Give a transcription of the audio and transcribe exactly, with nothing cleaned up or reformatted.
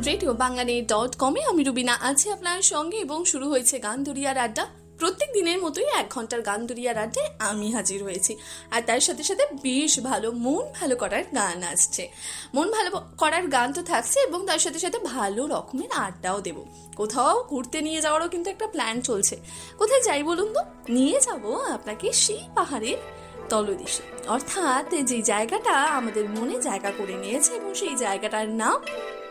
Radio বাংলানেট dot কমে আমি রুবিনা আছি আপনার সঙ্গে এবং শুরু হয়েছে গান দুরিয়ার আড্ডা। প্রত্যেক দিনের মতোই এক ঘন্টার গান দুরিয়ার আড্ডায় আমি হাজির হয়েছি, আর তার সাথে সাথে বেশ ভালো মন ভালো করার গান আসছে। মন ভালো করার গান তো থাকছে এবং তার সাথে সাথে ভালো রকমের আড্ডাও দেব। কোথাও ঘুরতে নিয়ে যাওয়ারও কিন্তু একটা প্ল্যান চলছে। কোথায় যাই বলুন তো? নিয়ে যাব আপনাকে সেই পাহাড়ের তলদেশে, অর্থাৎ যে জায়গাটা আমাদের মনে জায়গা করে নিয়েছে এবং সেই জায়গাটার নাম